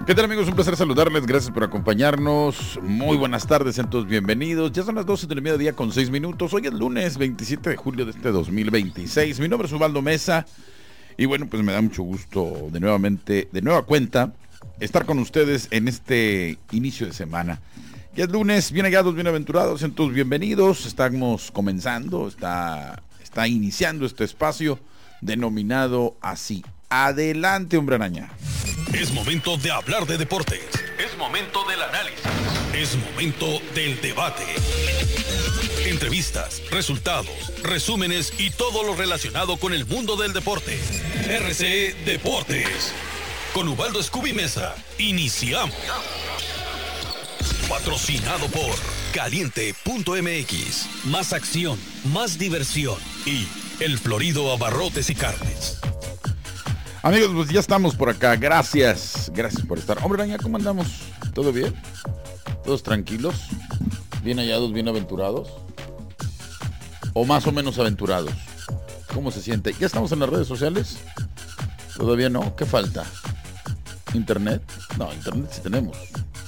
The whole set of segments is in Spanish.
¿Qué tal, amigos? Un placer saludarles, gracias por acompañarnos. Muy buenas tardes, sean todos bienvenidos. Ya son las 12 del mediodía con 6 minutos. Hoy es lunes 27 de julio de este 2026. Mi nombre es Ubaldo Mesa. Y bueno, pues me da mucho gusto de nueva cuenta, estar con ustedes en este inicio de semana. Ya es lunes, bien hallados, bienaventurados, sean todos bienvenidos. Estamos comenzando, está iniciando este espacio denominado así. Adelante, hombre araña. Es momento de hablar de deportes. Es momento del análisis. Es momento del debate. Entrevistas, resultados, resúmenes y todo lo relacionado con el mundo del deporte. RCE Deportes. Con Ubaldo Scooby Mesa. Iniciamos. Patrocinado por Caliente.mx. Más acción, más diversión. Y El Florido Abarrotes y Carnes. Amigos, pues ya estamos por acá. Gracias por estar. Hombre araña, ¿cómo andamos? ¿Todo bien? ¿Todos tranquilos? ¿Bien hallados, bien aventurados? ¿O más o menos aventurados? ¿Cómo se siente? ¿Ya estamos en las redes sociales? ¿Todavía no? ¿Qué falta? ¿Internet? No, internet sí tenemos.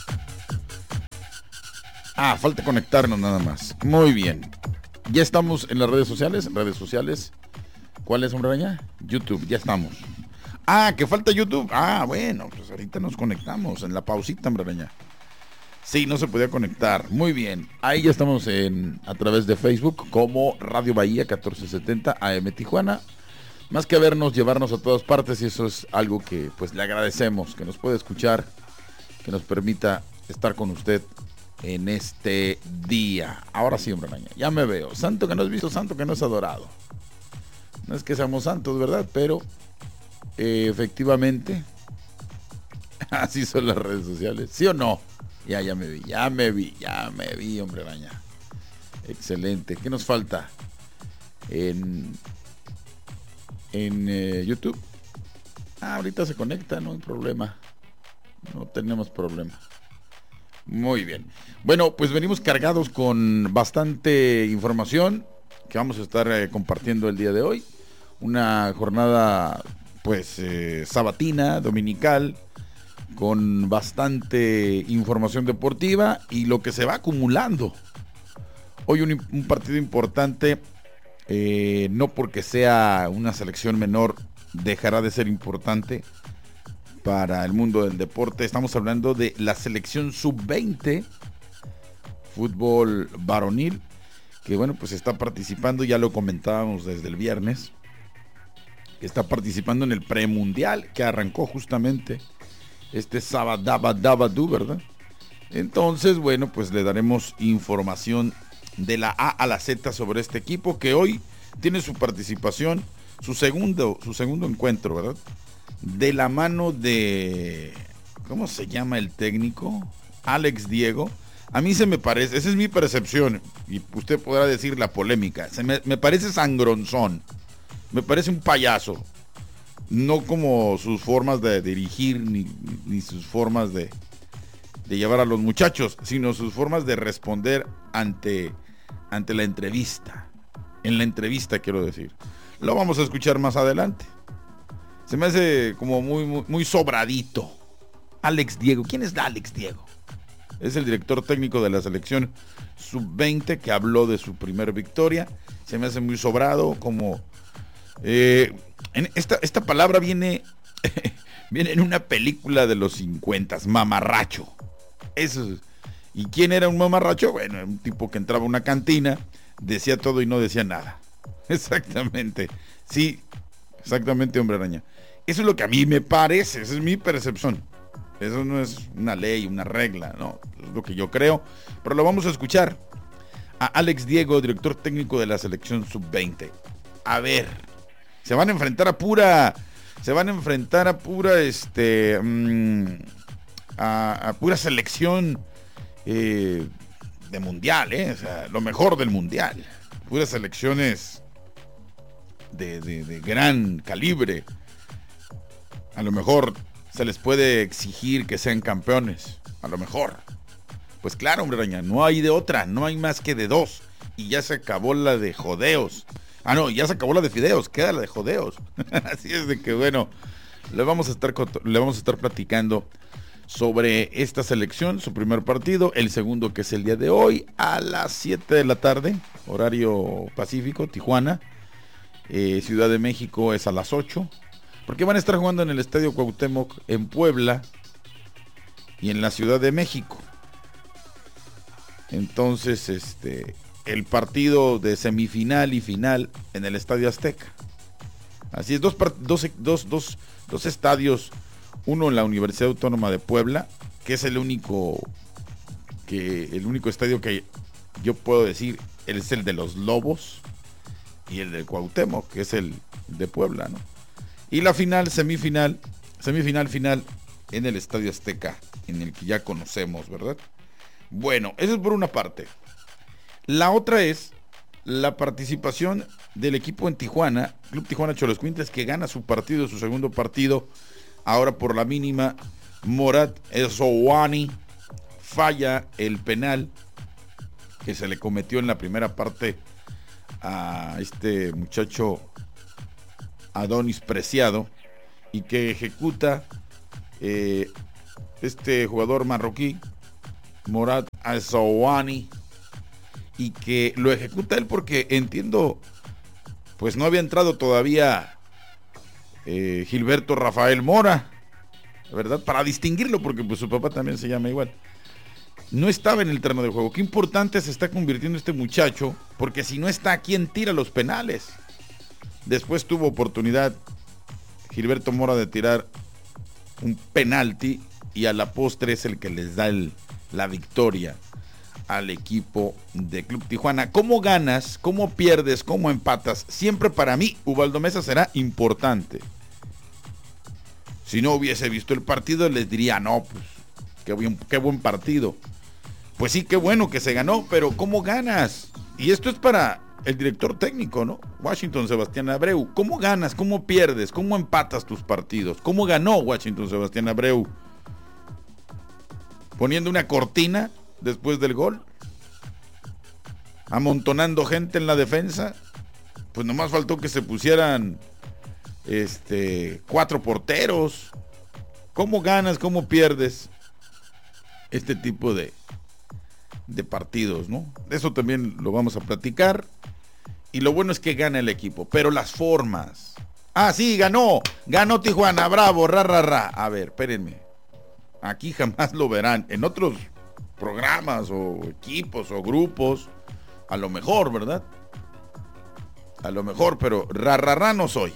Falta conectarnos nada más. Muy bien. ¿Ya estamos en las redes sociales? ¿Cuál es, hombre araña? YouTube, ya estamos. Que falta YouTube. Bueno, pues ahorita nos conectamos en la pausita, hombre araña. Sí, no se podía conectar. Muy bien. Ahí ya estamos a través de Facebook como Radio Bahía 1470 AM Tijuana. Más que vernos, llevarnos a todas partes, y eso es algo que pues le agradecemos, que nos puede escuchar, que nos permita estar con usted en este día. Ahora sí, hombre araña, ya me veo. Santo que no es visto, santo que no es adorado. No es que seamos santos, ¿verdad? Pero efectivamente así son las redes sociales, ¿sí o no? Ya me vi, hombre araña. Excelente. ¿Qué nos falta en YouTube? Ahorita se conecta, no hay problema. No tenemos problema. Muy bien. Bueno, pues venimos cargados con bastante información que vamos a estar compartiendo el día de hoy. Una jornada pues sabatina, dominical, con bastante información deportiva y lo que se va acumulando. Hoy un partido importante, no porque sea una selección menor dejará de ser importante para el mundo del deporte. Estamos hablando de la selección sub-20, fútbol varonil, que bueno, pues está participando, ya lo comentábamos desde el viernes, que está participando en el premundial que arrancó justamente este sábado, ¿verdad? Entonces, bueno, pues le daremos información de la A a la Z sobre este equipo que hoy tiene su participación, su segundo encuentro, ¿verdad? De la mano de, ¿cómo se llama el técnico? Alex Diego. A mí se me parece, esa es mi percepción, y usted podrá decir la polémica, me parece sangronzón, me parece un payaso. No como sus formas de dirigir, ni sus formas de llevar a los muchachos, sino sus formas de responder ante la entrevista. En la entrevista, quiero decir. Lo vamos a escuchar más adelante. Se me hace como muy sobradito. Alex Diego. ¿Quién es Alex Diego? Es el director técnico de la selección sub-20 que habló de su primer victoria. Se me hace muy sobrado, como... esta palabra viene en una película de los 50, mamarracho. Eso. ¿Y quién era un mamarracho? Bueno, un tipo que entraba a una cantina, decía todo y no decía nada. Exactamente. Sí, exactamente, hombre araña. Eso es lo que a mí me parece, esa es mi percepción. Eso no es una ley, una regla, no, es lo que yo creo. Pero lo vamos a escuchar a Alex Diego, director técnico de la selección sub-20. A ver, se van a enfrentar a pura selección de mundial, o sea, lo mejor del mundial, puras selecciones de gran calibre. A lo mejor se les puede exigir que sean campeones, a lo mejor. Pues claro, hombre araña, no hay de otra, no hay más que de dos, y ya se acabó la de jodeos. No, ya se acabó la de fideos, queda la de jodeos. Así es de que bueno, le vamos a estar platicando sobre esta selección, su primer partido, el segundo que es el día de hoy, a las 7 de la tarde, horario pacífico, Tijuana, Ciudad de México es a las 8, porque van a estar jugando en el Estadio Cuauhtémoc en Puebla y en la Ciudad de México. Entonces, el partido de semifinal y final en el Estadio Azteca. Así es, dos estadios, uno en la Universidad Autónoma de Puebla, que es el único estadio que yo puedo decir es el de los Lobos, y el del Cuauhtémoc, que es el de Puebla, ¿no? Y la semifinal, final en el Estadio Azteca, en el que ya conocemos, ¿verdad? Bueno, eso es por una parte. La otra es la participación del equipo en Tijuana, Club Tijuana Xoloscuintlas, que gana su segundo partido, ahora por la mínima. Morat Ezzowani falla el penal que se le cometió en la primera parte a este muchacho Adonis Preciado, y que ejecuta este jugador marroquí, Morat Ezzowani, y que lo ejecuta él porque entiendo, pues no había entrado todavía Gilberto Rafael Mora, ¿verdad? Para distinguirlo, porque pues su papá también se llama igual. No estaba en el terreno de juego. Qué importante se está convirtiendo este muchacho, porque si no está, ¿quién tira los penales? Después tuvo oportunidad Gilberto Mora de tirar un penalti, y a la postre es el que les da la victoria al equipo de Club Tijuana. ¿Cómo ganas? ¿Cómo pierdes? ¿Cómo empatas? Siempre para mí, Ubaldo Mesa, será importante. Si no hubiese visto el partido, les diría, no, pues, qué buen partido. Pues sí, qué bueno que se ganó, pero ¿cómo ganas? Y esto es para el director técnico, ¿no? Washington Sebastián Abreu. ¿Cómo ganas? ¿Cómo pierdes? ¿Cómo empatas tus partidos? ¿Cómo ganó Washington Sebastián Abreu? Poniendo una cortina después del gol, amontonando gente en la defensa. Pues nomás faltó que se pusieran 4 porteros. ¿Cómo ganas? ¿Cómo pierdes este tipo de partidos, no? Eso también lo vamos a platicar. Y lo bueno es que gana el equipo, pero las formas. Ah, sí, ganó Tijuana, bravo, ra. A ver, espérenme. Aquí jamás lo verán. En otros programas o equipos o grupos, a lo mejor, ¿verdad? A lo mejor, pero ra no soy.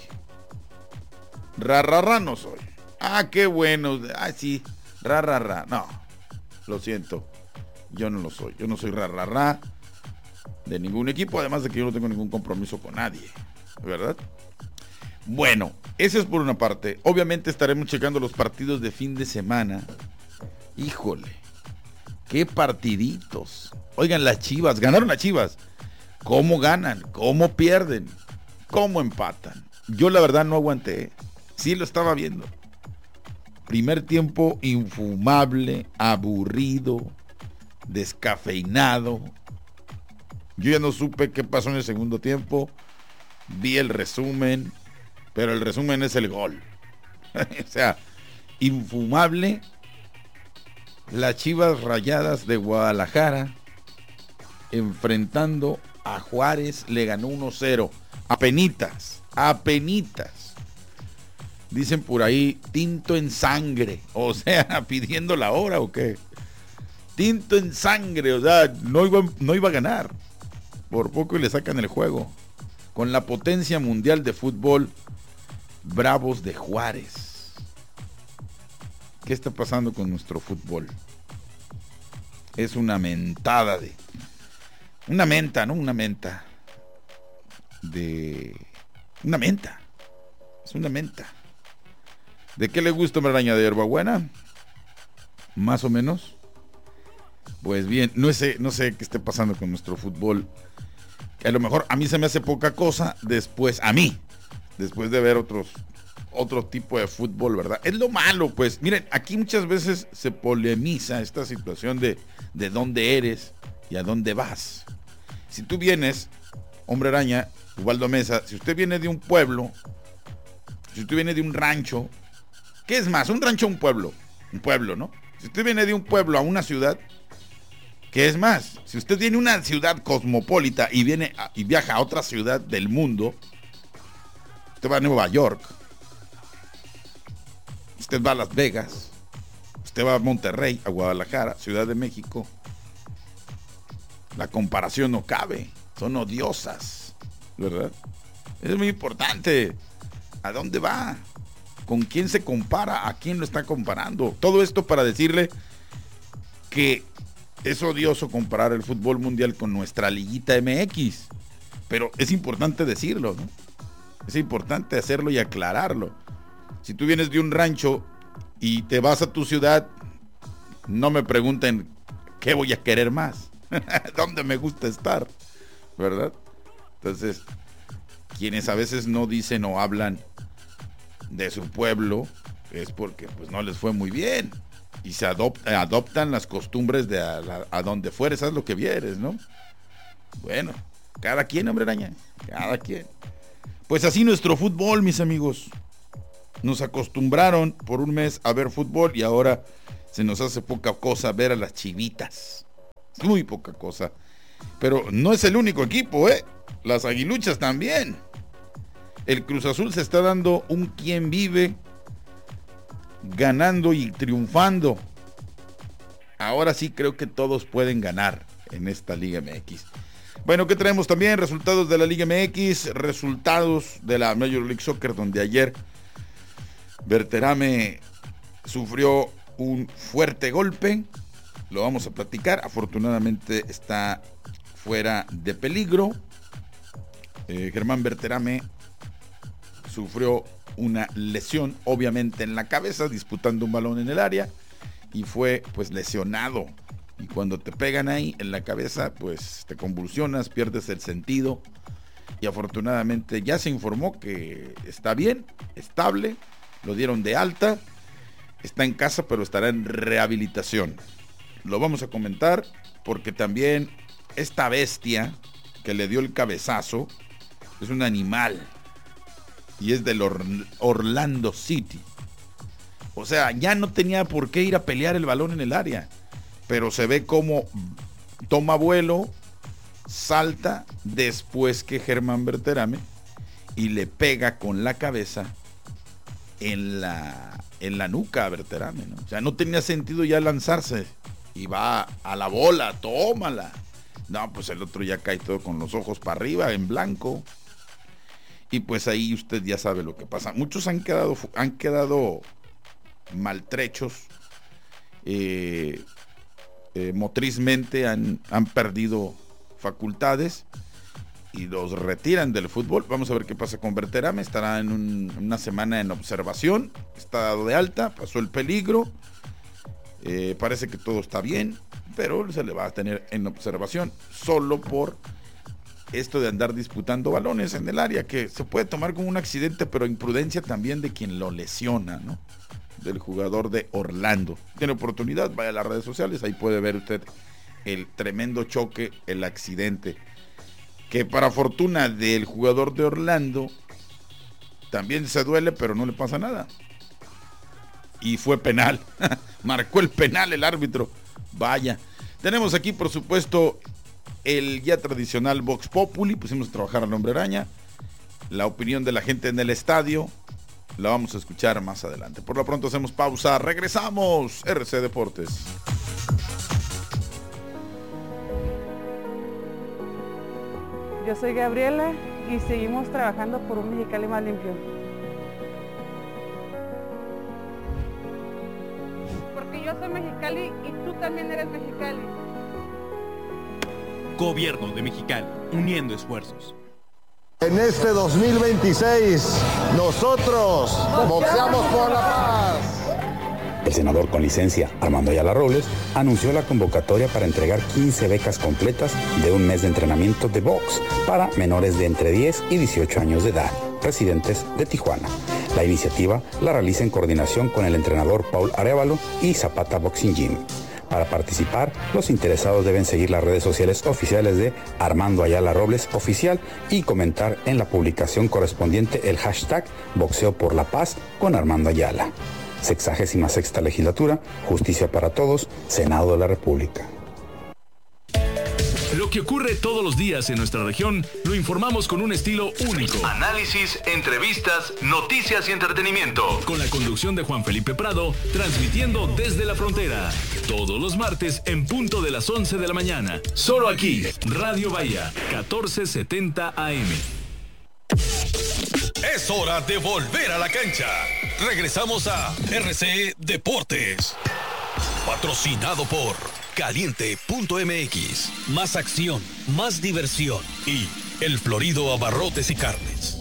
Ra no soy. Ah, qué bueno. Ah, sí, ra. No, lo siento. Yo no lo soy. Yo no soy ra de ningún equipo, además de que yo no tengo ningún compromiso con nadie, ¿verdad? Bueno, eso es por una parte. Obviamente estaremos checando los partidos de fin de semana. Híjole, qué partiditos. Oigan, las Chivas, ganaron las Chivas. ¿Cómo ganan? ¿Cómo pierden? ¿Cómo empatan? Yo la verdad no aguanté. Sí lo estaba viendo. Primer tiempo infumable, aburrido, descafeinado. Yo ya no supe qué pasó en el segundo tiempo. Vi el resumen, pero el resumen es el gol. O sea, infumable. Las Chivas Rayadas de Guadalajara enfrentando a Juárez, le ganó 1-0. Apenitas. Dicen por ahí, tinto en sangre. O sea, pidiendo la hora o qué. Tinto en sangre, o sea, no iba a ganar. Por poco y le sacan el juego. Con la potencia mundial de fútbol, Bravos de Juárez. ¿Qué está pasando con nuestro fútbol? Es una mentada de... Una menta, ¿no? Una menta. Una menta. Es una menta. ¿De qué le gusta una araña de hierbabuena? Más o menos. Pues bien, no sé qué esté pasando con nuestro fútbol. Que a lo mejor a mí se me hace poca cosa después de ver otro tipo de fútbol, ¿verdad? Es lo malo, pues. Miren, aquí muchas veces se polemiza esta situación de dónde eres y a dónde vas. Si tú vienes, hombre araña, Ubaldo Mesa, si usted viene de un pueblo, si usted viene de un rancho, ¿qué es más, un rancho o un pueblo? un pueblo, ¿no? Si usted viene de un pueblo a una ciudad, ¿qué es más? Si usted viene a una ciudad cosmopolita y viaja a otra ciudad del mundo, usted va a Nueva York, usted va a Las Vegas, usted va a Monterrey, a Guadalajara, Ciudad de México. La comparación no cabe, son odiosas, ¿verdad? Eso es muy importante. ¿A dónde va? ¿Con quién se compara? ¿A quién lo está comparando? Todo esto para decirle que es odioso comparar el fútbol mundial con nuestra liguita MX. Pero es importante decirlo, ¿no? Es importante hacerlo y aclararlo. Si tú vienes de un rancho y te vas a tu ciudad, no me pregunten qué voy a querer más. ¿Dónde me gusta estar? ¿Verdad? Entonces, quienes a veces no dicen o hablan de su pueblo es porque pues no les fue muy bien y se adoptan las costumbres de a donde fueres, haz lo que vieres, ¿no? Bueno, cada quien, hombre araña, cada quien. Pues así nuestro fútbol, mis amigos. Nos acostumbraron por un mes a ver fútbol y ahora se nos hace poca cosa ver a las Chivitas. Muy poca cosa. Pero no es el único equipo, ¿eh? Las Aguiluchas también. El Cruz Azul se está dando un quien vive, ganando y triunfando. Ahora sí creo que todos pueden ganar en esta Liga MX. Bueno, ¿qué traemos también? Resultados de la Liga MX, resultados de la Major League Soccer, donde ayer Berterame sufrió un fuerte golpe. Lo vamos a platicar. Afortunadamente está fuera de peligro. Germán Berterame sufrió una lesión, obviamente en la cabeza, disputando un balón en el área, y fue pues lesionado. Y cuando te pegan ahí en la cabeza, pues te convulsionas, pierdes el sentido. Y afortunadamente ya se informó que está bien, estable, lo dieron de alta, está en casa, pero estará en rehabilitación. Lo vamos a comentar porque también esta bestia que le dio el cabezazo es un animal y es del Orlando City. O sea, ya no tenía por qué ir a pelear el balón en el área, pero se ve como toma vuelo, salta después que Germán Berterame y le pega con la cabeza en la nuca a Berterame, ¿no? O sea, no tenía sentido ya lanzarse y va a la bola, tómala. No, pues el otro ya cae todo con los ojos para arriba, en blanco. Y pues ahí usted ya sabe lo que pasa. Muchos han quedado maltrechos, motrizmente han perdido facultades y los retiran del fútbol. Vamos a ver qué pasa con Berterame. Estará en una semana en observación, está dado de alta, pasó el peligro, parece que todo está bien, pero se le va a tener en observación solo por esto de andar disputando balones en el área, que se puede tomar como un accidente, pero imprudencia también de quien lo lesiona, ¿no? Del jugador de Orlando. Tiene oportunidad, vaya a las redes sociales, ahí puede ver usted el tremendo choque, el accidente, que para fortuna del jugador de Orlando también se duele, pero no le pasa nada. Y fue penal. Marcó el penal el árbitro. Vaya. Tenemos aquí, por supuesto, el ya tradicional Vox Populi. Pusimos a trabajar al Hombre Araña. La opinión de la gente en el estadio la vamos a escuchar más adelante. Por lo pronto hacemos pausa. Regresamos. RC Deportes. Yo soy Gabriela y seguimos trabajando por un Mexicali más limpio. Porque yo soy Mexicali y tú también eres Mexicali. Gobierno de Mexicali, uniendo esfuerzos. En este 2026, nosotros boxeamos por la paz. El senador con licencia, Armando Ayala Robles, anunció la convocatoria para entregar 15 becas completas de un mes de entrenamiento de box para menores de entre 10 y 18 años de edad, residentes de Tijuana. La iniciativa la realiza en coordinación con el entrenador Paul Arévalo y Zapata Boxing Gym. Para participar, los interesados deben seguir las redes sociales oficiales de Armando Ayala Robles Oficial y comentar en la publicación correspondiente el hashtag Boxeo por la Paz con Armando Ayala. 66ª Legislatura, Justicia para Todos, Senado de la República. Lo que ocurre todos los días en nuestra región, lo informamos con un estilo único. Análisis, entrevistas, noticias y entretenimiento. Con la conducción de Juan Felipe Prado, transmitiendo desde la frontera. Todos los martes en punto de las 11 de la mañana. Solo aquí, Radio Bahía, 1470 AM. Es hora de volver a la cancha. Regresamos a RCE Deportes. Patrocinado por Caliente.mx. Más acción, más diversión y El Florido Abarrotes y Carnes.